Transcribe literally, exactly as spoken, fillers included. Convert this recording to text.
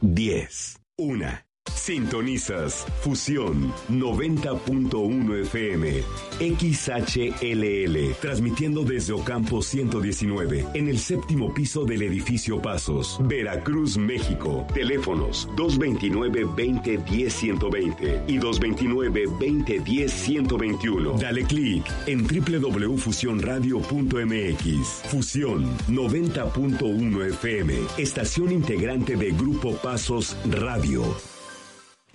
diez. Una. Sintonizas Fusión noventa punto uno F M, X H L L, transmitiendo desde Ocampo ciento diecinueve, en el séptimo piso del edificio Pasos, Veracruz, México. Teléfonos dos veintinueve, veinte, diez, ciento veinte y dos veintinueve, veinte, diez, ciento veintiuno. Dale clic en doble u doble u doble u punto fusión radio punto m x. Fusión noventa punto uno F M, estación integrante de Grupo Pasos Radio.